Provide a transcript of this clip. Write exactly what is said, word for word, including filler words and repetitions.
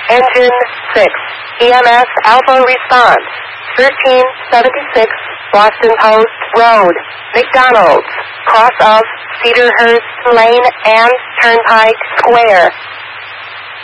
Engine six. E M S Alpha response. thirteen seventy-six Boston Post Road. McDonald's. Cross of Cedarhurst Lane and Turnpike Square.